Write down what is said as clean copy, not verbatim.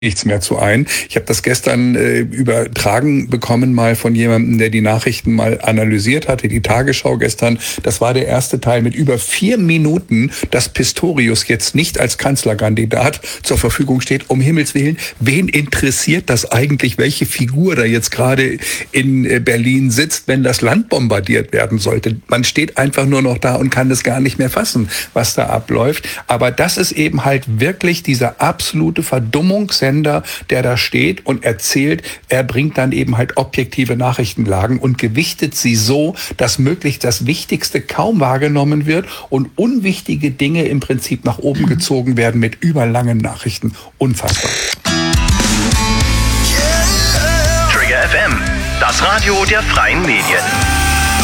Nichts mehr zu ein. Ich habe das gestern übertragen bekommen mal von jemandem, der die Nachrichten mal analysiert hatte, die Tagesschau gestern. Das war der erste Teil mit über 4 Minuten, dass Pistorius jetzt nicht als Kanzlerkandidat zur Verfügung steht. Um Himmels Willen, wen interessiert das eigentlich, welche Figur da jetzt gerade in Berlin sitzt, wenn das Land bombardiert werden sollte? Man steht einfach nur noch da und kann es gar nicht mehr fassen, was da abläuft. Aber das ist eben halt wirklich dieser absolute Verdummungssender, der da steht und erzählt, er bringt dann eben halt objektive Nachrichtenlagen und gewichtet sie so, dass möglichst das Wichtigste kaum wahrgenommen wird und unwichtige Dinge im Prinzip nach oben gezogen werden mit überlangen Nachrichten. Unfassbar. Trigger FM, das Radio der freien Medien.